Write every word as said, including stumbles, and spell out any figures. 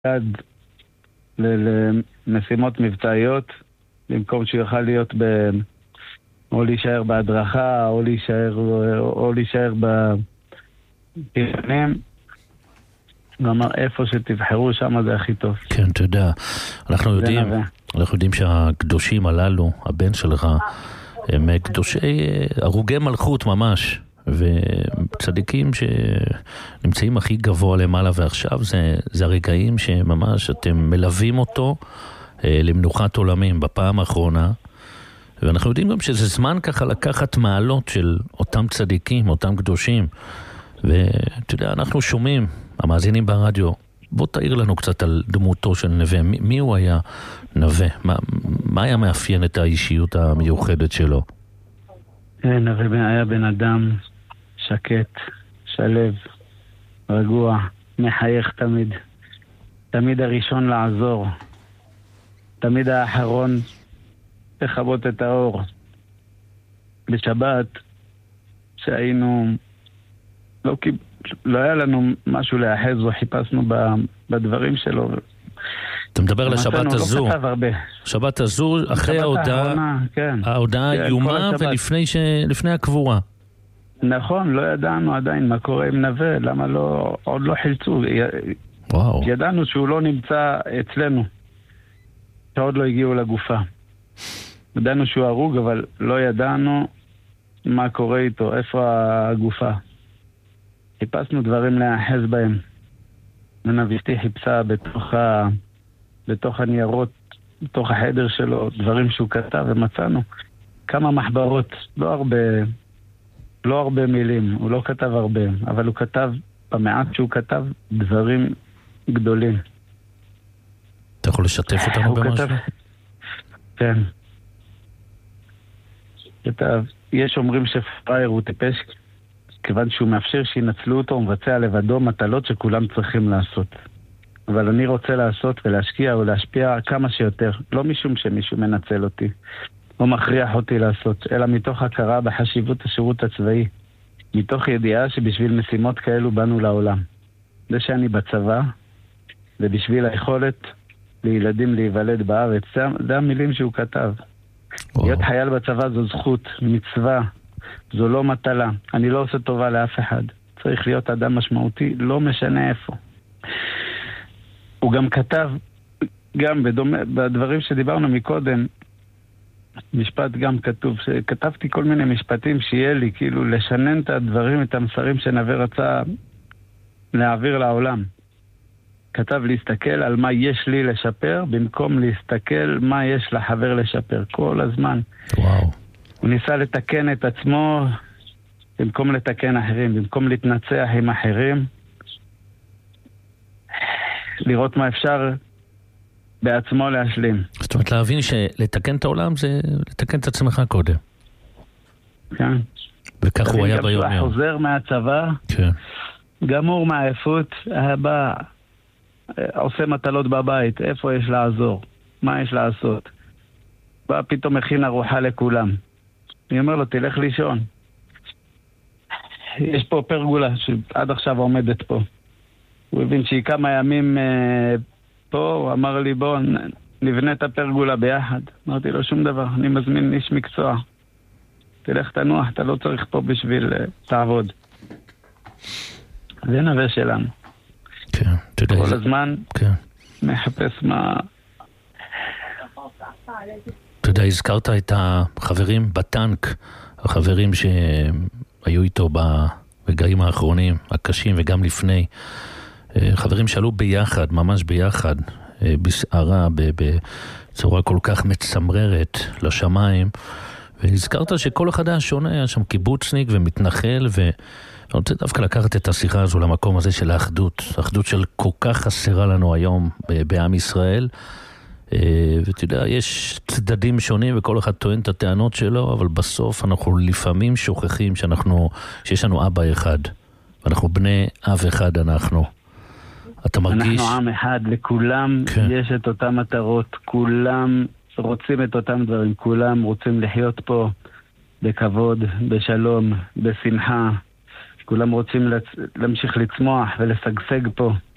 יד למשימות מבצעיות, במקום שהוא יוכל להיות ב... או להישאר בהדרכה, או להישאר, או להישאר בפרנים. ואמר, איפה שתבחרו, שם זה הכי טוב. כן, אתה יודע, אנחנו יודעים, אנחנו יודעים שהקדושים הללו, הבן שלך, הם קדושי, הרוגי מלכות ממש, וצדיקים שנמצאים הכי גבוה למעלה, ועכשיו זה, זה הרגעים שממש אתם מלווים אותו למנוחת עולמים בפעם האחרונה, ואנחנו יודעים גם שזה זמן ככה לקחת מעלות של אותם צדיקים, אותם קדושים, ואתה יודע, אנחנו שומעים, המאזינים ברדיו, בוא תאיר לנו קצת על דמותו של נווה, מי, מי הוא היה נווה? מה, מה היה מאפיין את האישיות המיוחדת שלו? נווה היה בן אדם שקט, שלב, רגוע, מחייך תמיד, תמיד הראשון לעזור, תמיד האחרון לכבות את האור. בשבת שהיינו, לא, לא היה לנו משהו להאחז וחיפשנו בדברים שלו. אתה מדבר על השבת הזו. לא כתב הרבה. שבת הזו אחרי ההודעה, כן. ההודעה האיומה ולפני ש... לפני הקבורה. נכון, לא ידענו עדיין מה קורה עם נווה, למה לא, עוד לא חילצו. וואו. ידענו שהוא לא נמצא אצלנו, שעוד לא הגיעו לגופה. ידענו שהוא הרוג, אבל לא ידענו מה קורה איתו, איפה הגופה. חיפשנו דברים להאחז בהם. ונבישתי חיפשה בתוך, ה... בתוך הניירות, בתוך החדר שלו, דברים שהוא כתב, ומצאנו כמה מחברות, לא הרבה, לא הרבה מילים, הוא לא כתב הרבה, אבל הוא כתב, במעט שהוא כתב, דברים גדולים. אתה יכול לשתף אותנו במשהו? כתב... כן. כתב, יש אומרים שפרייר הוא טיפש, כיוון שהוא מאפשר שינצלו אותו, הוא מבצע לבדו מטלות שכולם צריכים לעשות. אבל אני רוצה לעשות ולהשקיע ולהשפיע כמה שיותר, לא משום שמישהו מנצל אותי, או מכריח אותי לעשות, אלא מתוך הכרה בחשיבות השירות הצבאי, מתוך ידיעה שבשביל משימות כאלו באנו לעולם. זה שאני בצבא, ובשביל היכולת לילדים להיוולד בארץ, זה, זה המילים שהוא כתב. וואו. להיות חייל בצבא זו זכות, מצווה, זו לא מטלה. אני לא עושה טובה לאף אחד. צריך להיות אדם משמעותי, לא משנה איפה. הוא גם כתב, גם בדומה, בדברים שדיברנו מקודם, משפט גם כתוב, שכתבתי כל מיני משפטים שיהיה לי, כאילו לשנן את הדברים, את המסרים שנווה רצה להעביר לעולם. כתב להסתכל על מה יש לי לשפר, במקום להסתכל מה יש לחבר לשפר, כל הזמן. וואו. הוא ניסה לתקן את עצמו, במקום לתקן אחרים, במקום להתנצח עם אחרים, לראות מה אפשר בעצמו להשלים. זאת אומרת, להבין שלתקן את העולם זה לתקן את עצמך קודם. כן. וכך הוא היה ביום יום. גם שהוא חוזר מהצבא, כן. גמור מהעייפות, הבא, עושה מטלות בבית, איפה יש לעזור? מה יש לעשות? בא פתאום מכין ארוחה לכולם. אני אומר לו, תלך לישון. יש פה פרגולה שעד עכשיו עומדת פה. הוא הבין שהיא כמה ימים אה, פה, הוא אמר לי, בוא נבנה את הפרגולה ביחד. אמרתי לו, שום דבר, אני מזמין איש מקצוע. תלך תנוח, אתה לא צריך פה בשביל אה, תעבוד. זה נווה שלנו. כן, תודה. כל הזמן כן. מחפש מה... אתה יודע, הזכרת את החברים בטנק, החברים שהיו איתו ברגעים האחרונים, הקשים וגם לפני. חברים שעלו ביחד, ממש ביחד, בסערה, בצורה כל כך מצמררת לשמיים. והזכרת שכל אחד היה שונה, היה שם קיבוצניק ומתנחל, ואני רוצה דווקא לקחת את השיחה הזו למקום הזה של האחדות, האחדות של כל כך חסרה לנו היום בעם ישראל. ואתה יודע, יש צדדים שונים וכל אחד טוען את הטענות שלו, אבל בסוף אנחנו לפעמים שוכחים שאנחנו, שיש לנו אבא אחד, ואנחנו בני אב אחד אנחנו. אתה מרגיש... אנחנו עם אחד, לכולם כן. יש את אותם מטרות, כולם רוצים את אותם דברים, כולם רוצים לחיות פה בכבוד, בשלום, בשמחה, כולם רוצים לצ... להמשיך לצמוח ולסגסג פה.